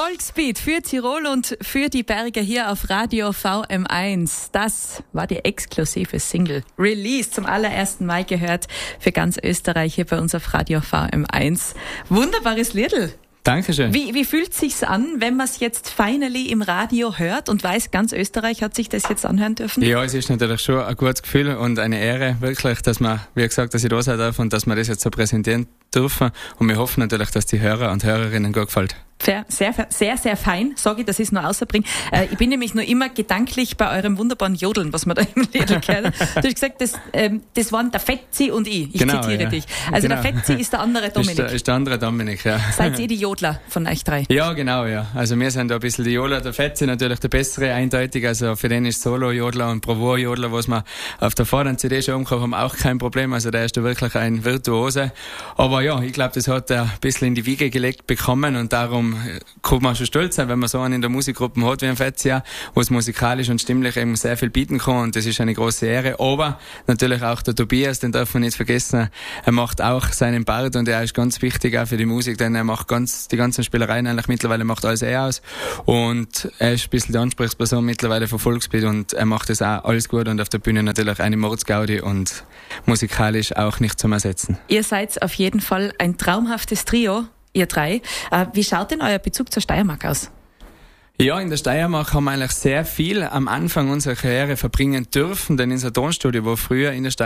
Volksbeat für Tirol und für die Berge hier auf Radio VM1. Das war die exklusive Single Release zum allerersten Mal gehört für ganz Österreich hier bei uns auf Radio VM1. Wunderbares Liedl. Dankeschön. Wie fühlt es sich an, wenn man es jetzt finally im Radio hört und weiß, ganz Österreich hat sich das jetzt anhören dürfen? Ja, es ist natürlich schon ein gutes Gefühl und eine Ehre, wirklich, dass man, wie gesagt, dass ich da sein darf und dass wir das jetzt so präsentieren dürfen. Und wir hoffen natürlich, dass die Hörer und Hörerinnen gut gefällt. Sehr fein, sage ich, dass ich es nur außerbringe. Ich bin nämlich nur immer gedanklich bei eurem wunderbaren Jodeln, was man da im Lied gehört. Du hast gesagt, das waren der Fetzi und ich. Ich genau, zitiere ja. dich. Also genau. Der Fetzi ist der andere Dominik. Ist der andere Dominik, ja. Seid ihr die Jodler von euch drei? Ja, genau, ja. Also wir sind da ein bisschen die Jodler. Der Fetzi natürlich der bessere, eindeutig. Also für den ist Solo-Jodler und Bravour-Jodler, was wir auf der vorderen CD schon umgekommen haben, auch kein Problem. Also der ist da wirklich ein Virtuose. Aber ja, ich glaube, das hat er ein bisschen in die Wiege gelegt bekommen und darum kann man schon stolz sein, wenn man so einen in der Musikgruppe hat wie ein Fetzi, wo es musikalisch und stimmlich eben sehr viel bieten kann und das ist eine große Ehre. Aber natürlich auch der Tobias, den darf man nicht vergessen, er macht auch seinen Part und er ist ganz wichtig auch für die Musik, denn er macht die ganzen Spielereien eigentlich mittlerweile macht alles aus und er ist ein bisschen die Ansprechperson mittlerweile von Volksbeat und er macht das auch alles gut und auf der Bühne natürlich eine Mordsgaudi und musikalisch auch nicht zum Ersetzen. Ihr seid auf jeden Fall ein traumhaftes Trio, ihr drei. Wie schaut denn euer Bezug zur Steiermark aus? Ja, in der Steiermark haben wir eigentlich sehr viel am Anfang unserer Karriere verbringen dürfen, denn unser Tonstudio war früher in der Steiermark